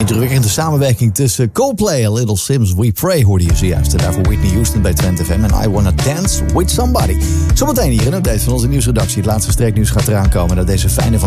Indrukwekkende samenwerking tussen Coldplay en Little Sims. We Pray hoorde je zojuist. En daarvoor Whitney Houston bij Trend FM en I Wanna Dance With Somebody. Zometeen hier een update van onze nieuwsredactie. Het laatste streeknieuws gaat eraan komen. Dat deze fijne